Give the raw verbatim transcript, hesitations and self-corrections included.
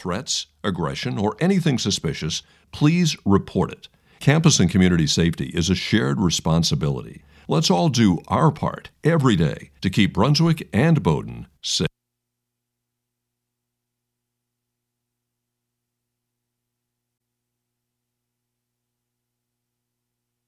threats, aggression, or anything suspicious, please report it. Campus and community safety is a shared responsibility. Let's all do our part every day to keep Brunswick and Bowdoin safe.